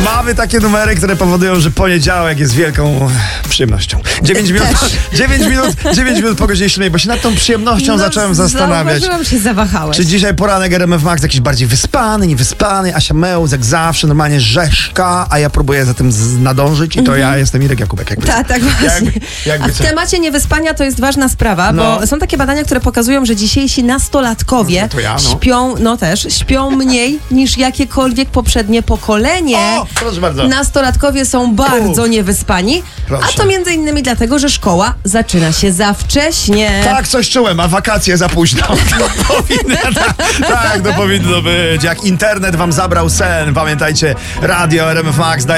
Mamy takie numery, które powodują, że poniedziałek jest wielką przyjemnością. 9 minut po godzinie 7, bo się nad tą przyjemnością zacząłem zastanawiać. Zauważyłam, się zawahałeś. Czy dzisiaj poranek RMF Max jakiś bardziej wyspany, niewyspany? Asia Mełz jak zawsze normalnie rzeszka, a ja próbuję za tym nadążyć i to ja jestem Irek Jakubek. Tak właśnie. Jakby A w temacie niewyspania to jest ważna sprawa, bo są takie badania, które pokazują, że dzisiejsi nastolatkowie śpią mniej niż jakiekolwiek poprzednie pokolenie. O, proszę bardzo. Nastolatkowie są bardzo niewyspani, a to między innymi dlatego, że szkoła zaczyna się za wcześnie. Tak, coś czułem, a wakacje za późno. To powinno być. Jak internet wam zabrał sen, pamiętajcie, radio RMF Max daje